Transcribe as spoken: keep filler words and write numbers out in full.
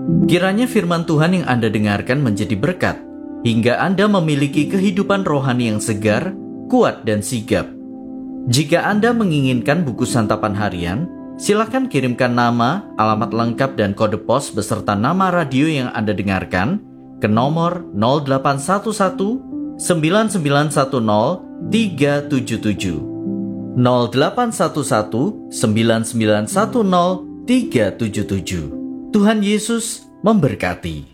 Kiranya firman Tuhan yang Anda dengarkan menjadi berkat, hingga Anda memiliki kehidupan rohani yang segar, kuat, dan sigap. Jika Anda menginginkan buku santapan harian, silakan kirimkan nama, alamat lengkap, dan kode pos beserta nama radio yang Anda dengarkan ke nomor nol delapan satu satu sembilan sembilan satu nol tiga tujuh tujuh nol delapan satu satu sembilan sembilan satu nol tiga tujuh tujuh. Tuhan Yesus memberkati.